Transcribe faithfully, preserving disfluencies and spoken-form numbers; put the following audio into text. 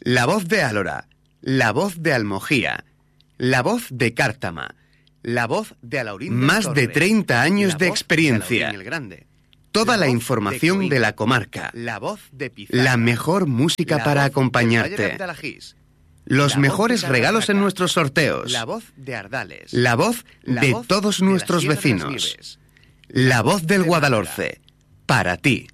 La voz de Álora, la voz de Almojía, la voz de Cártama, la voz de Alaurín del Más Torre, de treinta años la de voz experiencia. Alaurín el Grande, Toda la voz información de, de la comarca. la voz de Pizarra, La mejor música la para voz del acompañarte. Valle de Alagís, Los la voz mejores de regalos en Carratraca, nuestros sorteos. la voz de Ardales, La voz la de voz todos de la nuestros Sierra de las vecinos. Nieves, La voz del de Guadalhorce. Para ti.